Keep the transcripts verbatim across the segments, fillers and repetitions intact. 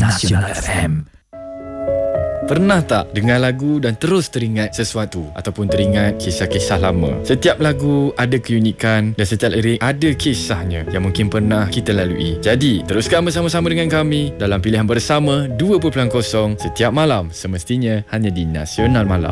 Nasional F M. Pernah tak dengar lagu dan terus teringat sesuatu ataupun teringat kisah-kisah lama? Setiap lagu ada keunikan dan setiap lirik ada kisahnya yang mungkin pernah kita lalui. Jadi, teruskan bersama-sama dengan kami dalam Pilihan Bersama dua puluh kosong setiap malam, semestinya hanya di Nasional Malam.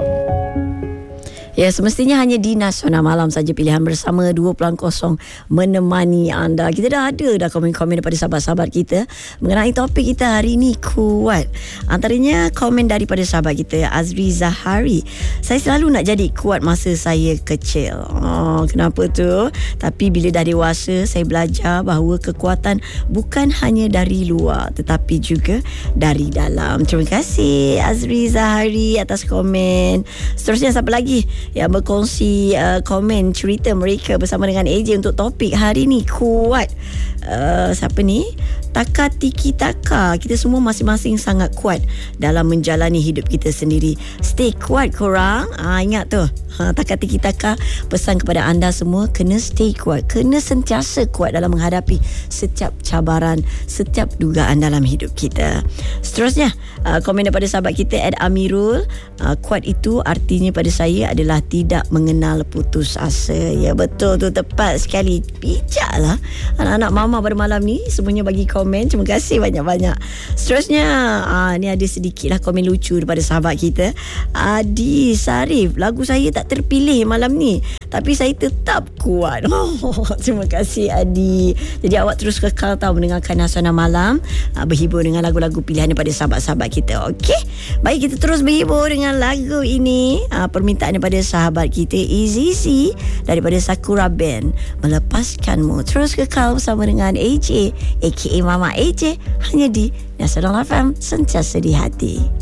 Ya, semestinya hanya di Nasional Malam saja Pilihan Bersama dua puluh kosong menemani anda. Kita dah ada dah komen-komen daripada sahabat-sahabat kita mengenai topik kita hari ini, kuat. Antaranya komen daripada sahabat kita Azri Zahari. Saya selalu nak jadi kuat masa saya kecil. Oh, kenapa tu? Tapi bila dah dewasa, saya belajar bahawa kekuatan bukan hanya dari luar tetapi juga dari dalam. Terima kasih Azri Zahari atas komen. Seterusnya siapa lagi yang berkongsi uh, komen cerita mereka bersama dengan A J untuk topik hari ni, kuat. Uh, siapa ni? Taka Tiki Taka. Kita semua masing-masing sangat kuat dalam menjalani hidup kita sendiri. Stay kuat korang. Ha, ingat tu. Ha, Taka Tiki Taka pesan kepada anda semua, kena stay kuat. Kena sentiasa kuat dalam menghadapi setiap cabaran, setiap dugaan dalam hidup kita. Seterusnya, uh, komen daripada sahabat kita Ed Amirul. Uh, kuat itu artinya pada saya adalah tidak mengenal putus asa. Ya, betul tu, tepat sekali. Bijaklah anak-anak mama pada malam ni semuanya bagi komen. Terima kasih banyak-banyak. Seterusnya, aa, ni ada sedikit lah komen lucu daripada sahabat kita Adi Sarif. Lagu saya tak terpilih malam ni, tapi saya tetap kuat. Oh, terima kasih Adi. Jadi awak terus kekal tahu mendengarkan Nasional Malam, aa, berhibur dengan lagu-lagu pilihan daripada sahabat-sahabat kita. Okey, baik, kita terus berhibur dengan lagu ini. Aa, permintaan daripada sahabat kita Easy C daripada Sakura Band, Melepaskanmu. Terus kekal bersama dengan A J aka Mama A J, hanya di Nasional F M, sentiasa di hati.